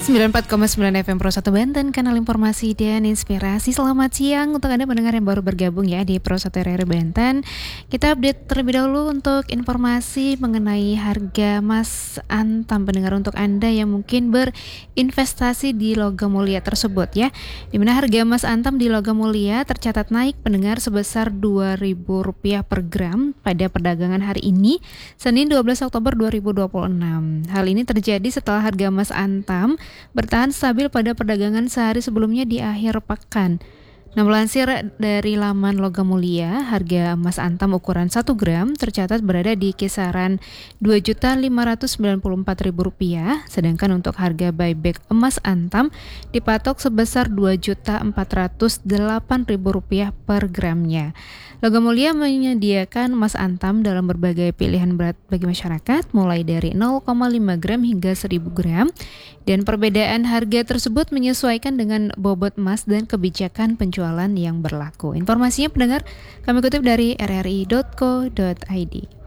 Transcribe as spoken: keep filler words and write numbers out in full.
sembilan puluh empat koma sembilan F M Pro satu Banten, kanal informasi dan inspirasi. Selamat siang untuk Anda pendengar yang baru bergabung ya di Pro satu R R Banten. Kita update terlebih dahulu untuk informasi mengenai harga emas antam pendengar untuk Anda yang mungkin berinvestasi di logam mulia tersebut ya. Di mana harga emas antam di logam mulia tercatat naik pendengar sebesar dua ribu rupiah per gram pada perdagangan hari ini, Senin dua belas Oktober dua ribu dua puluh enam. Hal ini terjadi setelah harga emas antam bertahan stabil pada perdagangan sehari sebelumnya di akhir pekan. Nah, melansir dari laman Logam Mulia, harga emas antam ukuran satu gram tercatat berada di kisaran dua juta lima ratus sembilan puluh empat ribu rupiah, sedangkan untuk harga buyback emas antam dipatok sebesar dua juta empat ratus delapan ribu rupiah per gramnya. Logam Mulia menyediakan emas antam dalam berbagai pilihan berat bagi masyarakat, mulai dari nol koma lima gram hingga seribu gram, dan perbedaan harga tersebut menyesuaikan dengan bobot emas dan kebijakan penjualan yang berlaku. Informasinya pendengar kami kutip dari r r i dot co dot i d.